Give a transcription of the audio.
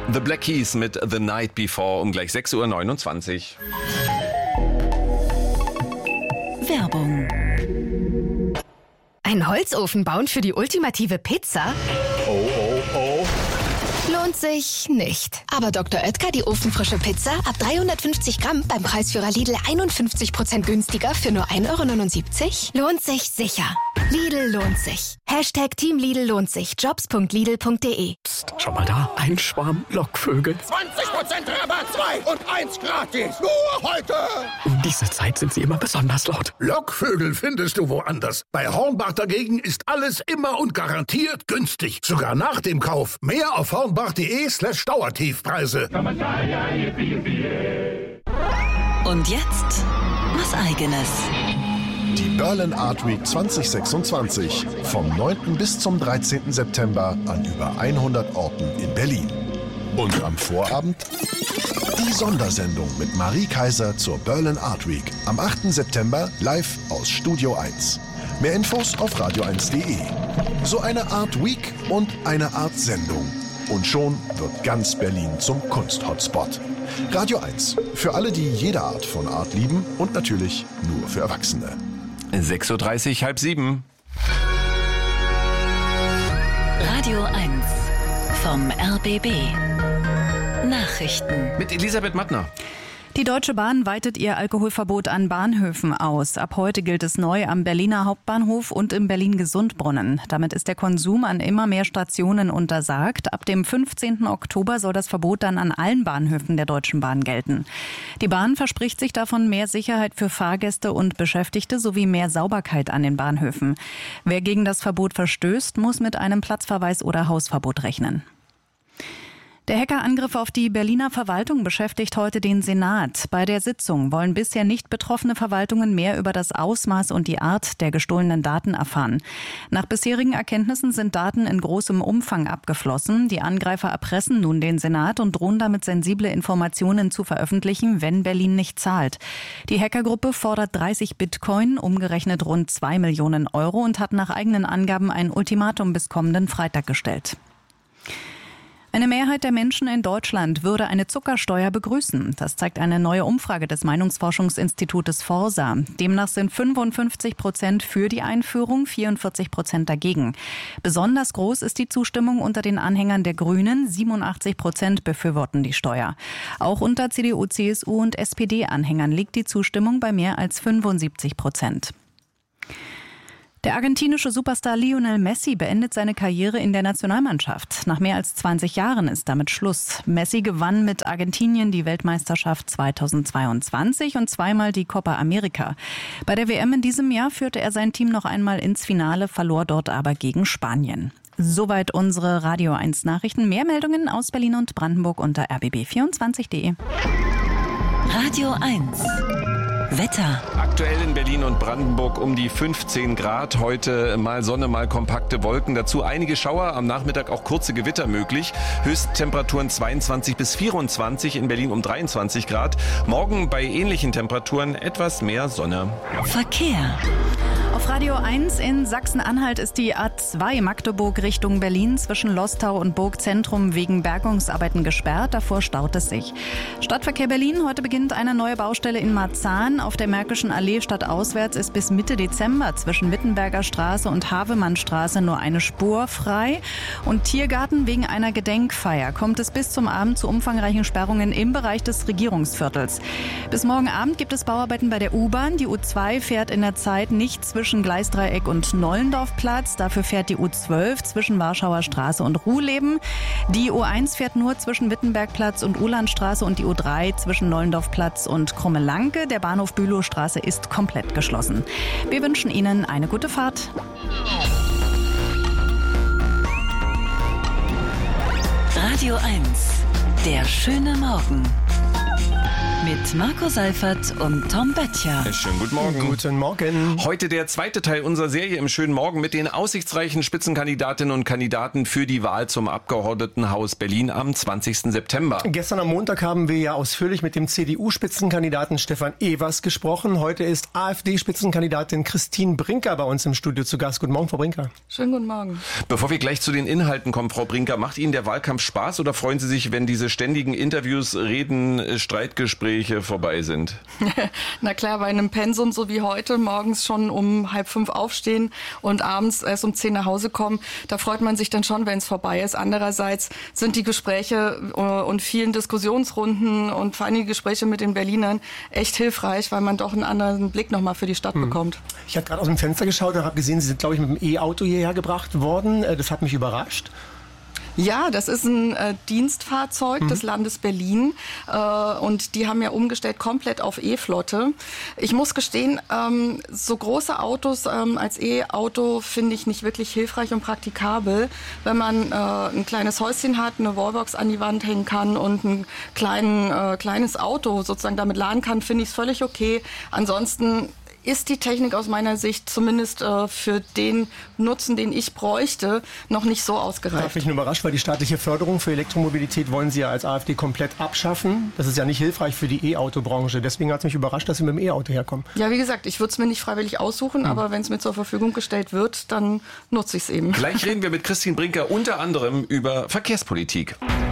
The Black Keys mit The Night Before um gleich 6:29 Uhr. Werbung. Ein Holzofen bauen für die ultimative Pizza? Oh, oh, oh. Lohnt sich nicht. Aber Dr. Oetker, die ofenfrische Pizza, ab 350 Gramm beim Preisführer Lidl 51% günstiger für nur 1,79 €? Lohnt sich sicher. Lidl lohnt sich. Hashtag Team Lidl lohnt sich. Jobs.lidl.de. Psst, schau mal da. Ein Schwarm Lockvögel. 20% Rabatt, 2 und 1 gratis. Nur heute. Um diese Zeit sind sie immer besonders laut. Lockvögel findest du woanders. Bei Hornbach dagegen ist alles immer und garantiert günstig. Sogar nach dem Kauf. Mehr auf hornbach.de/Dauertiefpreise. Und jetzt was Eigenes. Die Berlin Art Week 2026 vom 9. bis zum 13. September an über 100 Orten in Berlin. Und am Vorabend die Sondersendung mit Marie Kaiser zur Berlin Art Week am 8. September live aus Studio 1. Mehr Infos auf radio1.de. So eine Art Week und eine Art Sendung. Und schon wird ganz Berlin zum Kunst-Hotspot. Radio 1. Für alle, die jede Art von Art lieben und natürlich nur für Erwachsene. 6:30 Uhr, 6:30. Radio 1 vom RBB. Nachrichten. Mit Elisabeth Mattner. Die Deutsche Bahn weitet ihr Alkoholverbot an Bahnhöfen aus. Ab heute gilt es neu am Berliner Hauptbahnhof und im Berlin-Gesundbrunnen. Damit ist der Konsum an immer mehr Stationen untersagt. Ab dem 15. Oktober soll das Verbot dann an allen Bahnhöfen der Deutschen Bahn gelten. Die Bahn verspricht sich davon mehr Sicherheit für Fahrgäste und Beschäftigte sowie mehr Sauberkeit an den Bahnhöfen. Wer gegen das Verbot verstößt, muss mit einem Platzverweis oder Hausverbot rechnen. Der Hackerangriff auf die Berliner Verwaltung beschäftigt heute den Senat. Bei der Sitzung wollen bisher nicht betroffene Verwaltungen mehr über das Ausmaß und die Art der gestohlenen Daten erfahren. Nach bisherigen Erkenntnissen sind Daten in großem Umfang abgeflossen. Die Angreifer erpressen nun den Senat und drohen damit, sensible Informationen zu veröffentlichen, wenn Berlin nicht zahlt. Die Hackergruppe fordert 30 Bitcoin, umgerechnet rund 2 Millionen Euro, und hat nach eigenen Angaben ein Ultimatum bis kommenden Freitag gestellt. Eine Mehrheit der Menschen in Deutschland würde eine Zuckersteuer begrüßen. Das zeigt eine neue Umfrage des Meinungsforschungsinstitutes Forsa. Demnach sind 55% für die Einführung, 44% dagegen. Besonders groß ist die Zustimmung unter den Anhängern der Grünen. 87% befürworten die Steuer. Auch unter CDU, CSU und SPD-Anhängern liegt die Zustimmung bei mehr als 75%. Der argentinische Superstar Lionel Messi beendet seine Karriere in der Nationalmannschaft. Nach mehr als 20 Jahren ist damit Schluss. Messi gewann mit Argentinien die Weltmeisterschaft 2022 und zweimal die Copa America. Bei der WM in diesem Jahr führte er sein Team noch einmal ins Finale, verlor dort aber gegen Spanien. Soweit unsere Radio 1 Nachrichten. Mehr Meldungen aus Berlin und Brandenburg unter rbb24.de. Radio 1 Wetter. Aktuell in Berlin und Brandenburg um die 15 Grad. Heute mal Sonne, mal kompakte Wolken. Dazu einige Schauer, am Nachmittag auch kurze Gewitter möglich. Höchsttemperaturen 22 bis 24, in Berlin um 23 Grad. Morgen bei ähnlichen Temperaturen etwas mehr Sonne. Verkehr. Auf Radio 1 in Sachsen-Anhalt ist die A2 Magdeburg Richtung Berlin zwischen Lostau und Burgzentrum wegen Bergungsarbeiten gesperrt. Davor staut es sich. Stadtverkehr Berlin. Heute beginnt eine neue Baustelle in Marzahn. Auf der Märkischen Allee stadtauswärts ist bis Mitte Dezember zwischen Wittenberger Straße und Havemannstraße nur eine Spur frei. Und Tiergarten, wegen einer Gedenkfeier kommt es bis zum Abend zu umfangreichen Sperrungen im Bereich des Regierungsviertels. Bis morgen Abend gibt es Bauarbeiten bei der U-Bahn. Die U2 fährt in der Zeit nicht zwischen Gleisdreieck und Nollendorfplatz. Dafür fährt die U12 zwischen Warschauer Straße und Ruhleben. Die U1 fährt nur zwischen Wittenbergplatz und Uhlandstraße und die U3 zwischen Nollendorfplatz und Krummelanke. Der Bahnhof Bülowstraße ist komplett geschlossen. Wir wünschen Ihnen eine gute Fahrt. Radio 1, der schöne Morgen. Mit Marco Seifert und Tom Böttcher. Schönen guten Morgen. Guten Morgen. Heute der zweite Teil unserer Serie im schönen Morgen mit den aussichtsreichen Spitzenkandidatinnen und Kandidaten für die Wahl zum Abgeordnetenhaus Berlin am 20. September. Gestern am Montag haben wir ja ausführlich mit dem CDU-Spitzenkandidaten Stefan Evers gesprochen. Heute ist AfD-Spitzenkandidatin Christine Brinker bei uns im Studio zu Gast. Guten Morgen, Frau Brinker. Schönen guten Morgen. Bevor wir gleich zu den Inhalten kommen, Frau Brinker, macht Ihnen der Wahlkampf Spaß oder freuen Sie sich, wenn diese ständigen Interviews, Reden, Streitgespräche vorbei sind? Na klar, bei einem Pensum so wie heute, morgens schon um 4:30 aufstehen und abends erst um 10 nach Hause kommen, da freut man sich dann schon, wenn es vorbei ist. Andererseits sind die Gespräche und vielen Diskussionsrunden und vor allem die Gespräche mit den Berlinern echt hilfreich, weil man doch einen anderen Blick nochmal für die Stadt bekommt. Ich habe gerade aus dem Fenster geschaut und habe gesehen, Sie sind, glaube ich, mit dem E-Auto hierher gebracht worden. Das hat mich überrascht. Ja, das ist ein Dienstfahrzeug des Landes Berlin und die haben ja umgestellt komplett auf E-Flotte. Ich muss gestehen, so große Autos als E-Auto finde ich nicht wirklich hilfreich und praktikabel. Wenn man ein kleines Häuschen hat, eine Wallbox an die Wand hängen kann und ein kleines Auto sozusagen damit laden kann, finde ich es völlig okay. Ansonsten ist die Technik aus meiner Sicht zumindest für den Nutzen, den ich bräuchte, noch nicht so ausgereift. Das hat mich nur überrascht, weil die staatliche Förderung für Elektromobilität wollen Sie ja als AfD komplett abschaffen. Das ist ja nicht hilfreich für die E-Auto-Branche. Deswegen hat es mich überrascht, dass Sie mit dem E-Auto herkommen. Ja, wie gesagt, ich würde es mir nicht freiwillig aussuchen, aber wenn es mir zur Verfügung gestellt wird, dann nutze ich es eben. Gleich reden wir mit Christine Brinker unter anderem über Verkehrspolitik.